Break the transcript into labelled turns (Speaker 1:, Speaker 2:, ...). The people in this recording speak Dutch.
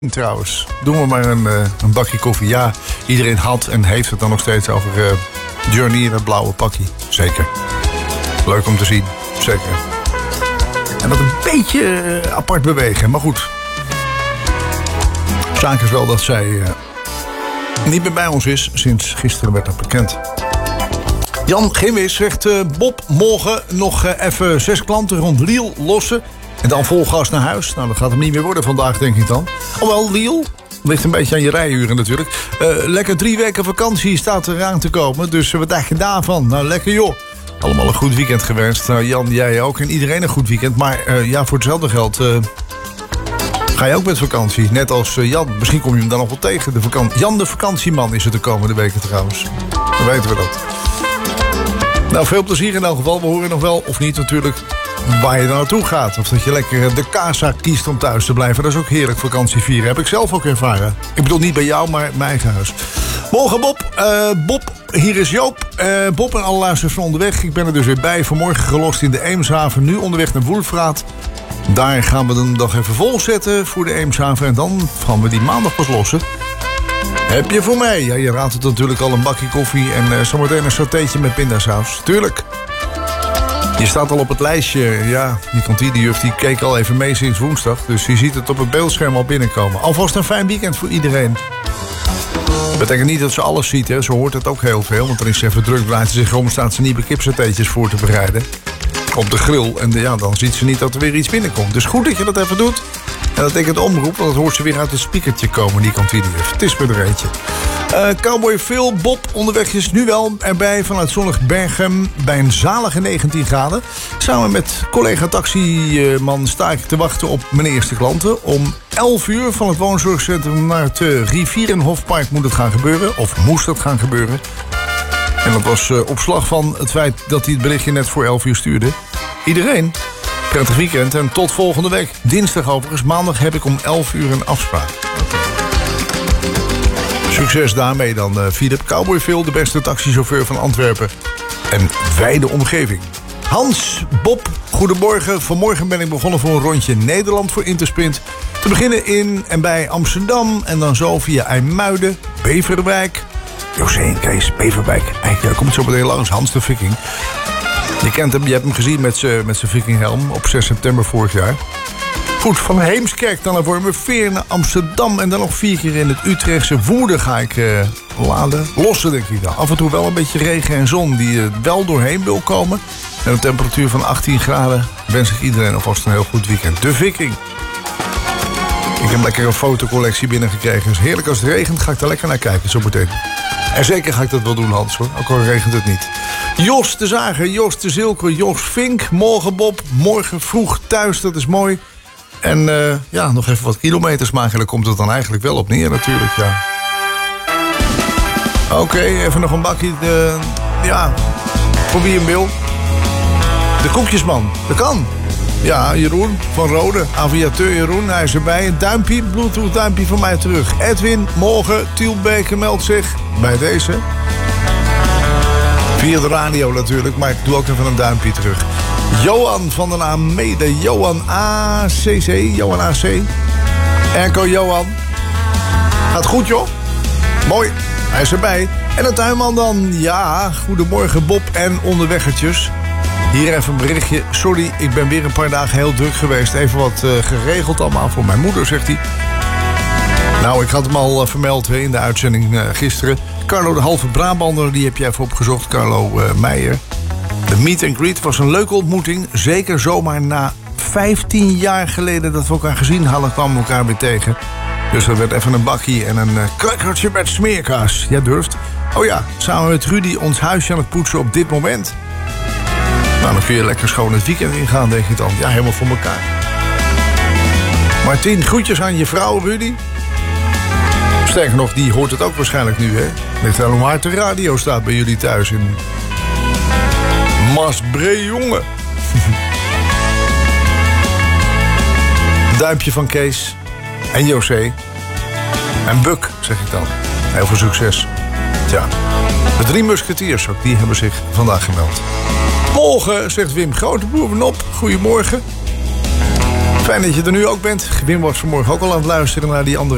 Speaker 1: Trouwens, doen we maar een bakje koffie. Ja, iedereen had en heeft het dan nog steeds over Journey in het blauwe pakje. Zeker. Leuk om te zien. Zeker. En dat een beetje apart bewegen. Maar goed. Zaak is wel dat zij niet meer bij ons is. Sinds gisteren werd dat bekend. Jan Gimwis zegt Bob, morgen nog even 6 klanten rond Liel lossen. En dan vol gas naar huis. Nou, dat gaat hem niet meer worden vandaag, denk ik dan. Alhoewel, Liel, ligt een beetje aan je rijuren natuurlijk. Lekker 3 weken vakantie staat eraan te komen. Dus wat dacht je daarvan? Nou, lekker joh. Allemaal een goed weekend gewenst. Nou, Jan, jij ook. En iedereen een goed weekend. Maar ja, voor hetzelfde geld ga je ook met vakantie. Net als Jan. Misschien kom je hem dan nog wel tegen. Jan de vakantieman is het de komende weken trouwens. Dan weten we dat. Nou, veel plezier in elk geval. We horen nog wel, of niet natuurlijk, waar je dan naartoe gaat. Of dat je lekker de casa kiest om thuis te blijven. Dat is ook heerlijk vakantie vieren. Heb ik zelf ook ervaren. Ik bedoel niet bij jou, maar mijn eigen huis. Morgen Bob. Bob, hier is Joop. Bob en alle luisteraars van onderweg. Ik ben er dus weer bij. Vanmorgen gelost in de Eemshaven. Nu onderweg naar Woelfraat. Daar gaan we de dag even volzetten voor de Eemshaven. En dan gaan we die maandag pas lossen. Heb je voor mij? Ja, je raadt het natuurlijk al, een bakje koffie en zometeen een satéetje met pindasaus. Tuurlijk. Je staat al op het lijstje. Ja, die kantinejuf die keek al even mee sinds woensdag. Dus je ziet het op het beeldscherm al binnenkomen. Alvast een fijn weekend voor iedereen. Dat betekent niet dat ze alles ziet, hè. Ze hoort het ook heel veel. Want dan is ze even druk, draait ze zich om, staat ze nieuwe kipsatéetjes voor te bereiden. Op de grill. En ja, dan ziet ze niet dat er weer iets binnenkomt. Dus goed dat je dat even doet. En dat betekent omroep, want dat hoort ze weer uit het speakertje komen, die kantinejuf. Het is weer er eentje. Cowboy Phil, Bob, onderweg is nu wel erbij vanuit zonnig Berchem bij een zalige 19 graden. Samen met collega taximan sta ik te wachten op mijn eerste klanten. Om 11 uur van het woonzorgcentrum naar het Rivierenhofpark moet het gaan gebeuren. Of moest dat gaan gebeuren. En dat was op slag van het feit dat hij het berichtje net voor 11 uur stuurde. Iedereen, prettig weekend en tot volgende week. Dinsdag overigens, maandag heb ik om 11 uur een afspraak. Succes daarmee dan, Philip. Cowboy Phil, de beste taxichauffeur van Antwerpen en wijde omgeving. Hans, Bob, goedemorgen. Vanmorgen ben ik begonnen voor een rondje Nederland voor Intersprint. Te beginnen in en bij Amsterdam en dan zo via IJmuiden, Beverwijk. José en Kees, Beverwijk. Eigenlijk komt zo meteen langs, Hans de Viking. Je kent hem, je hebt hem gezien met zijn vikinghelm op 6 september vorig jaar. Goed, van Heemskerk dan naar Wormerveer naar Amsterdam. En dan nog 4 keer in het Utrechtse Woerden ga ik lossen, denk ik dan. Af en toe wel een beetje regen en zon die wel doorheen wil komen. En een temperatuur van 18 graden wens ik iedereen alvast een heel goed weekend. De Viking. Ik heb lekker een fotocollectie binnengekregen. Dus heerlijk als het regent, ga ik daar lekker naar kijken zo meteen. En zeker ga ik dat wel doen, Hans, hoor. Ook al regent het niet. Jos de Zager, Jos de Zilker, Jos Vink. Morgen Bob, morgen vroeg thuis, dat is mooi. En ja, nog even wat kilometers maken. Daar komt het dan eigenlijk wel op neer natuurlijk, ja. Oké, even nog een bakje. Ja, voor wie hem wil. De koekjesman, dat kan. Ja, Jeroen van Rode, aviateur Jeroen, hij is erbij. Een duimpje, Bluetooth duimpje van mij terug. Edwin, morgen, Tielbeke meldt zich bij deze. Via de radio natuurlijk, maar ik doe ook even een duimpje terug. Johan van den Aamede, Johan ACC, Johan AC. Erco Johan. Gaat goed, joh. Mooi, hij is erbij. En de tuinman dan, ja, goedemorgen Bob en onderweggertjes. Hier even een berichtje. Sorry, ik ben weer een paar dagen heel druk geweest. Even wat geregeld allemaal voor mijn moeder, zegt hij. Nou, ik had hem al vermeld in de uitzending gisteren. Carlo de Halve Brabander, die heb jij even opgezocht. Carlo Meijer. De meet and greet was een leuke ontmoeting. Zeker zomaar na 15 jaar geleden dat we elkaar gezien hadden, kwamen we elkaar weer tegen. Dus er werd even een bakkie en een crackertje met smeerkaas. Jij durft. Oh ja, samen met Rudy ons huisje aan het poetsen op dit moment. Nou, dan kun je lekker schoon het weekend ingaan, denk je dan. Ja, helemaal voor elkaar. Martien, groetjes aan je vrouw, Rudy. Sterker nog, die hoort het ook waarschijnlijk nu, hè. Ligt wel hoe hard de radio staat bij jullie thuis in Masbree, jongen. Duimpje van Kees en José. En Buk, zeg ik dan. Heel veel succes. Tja, de 3 musketiers ook, die hebben zich vandaag gemeld. Morgen, zegt Wim Groteboerenop. Goedemorgen. Fijn dat je er nu ook bent. Wim was vanmorgen ook al aan het luisteren naar die andere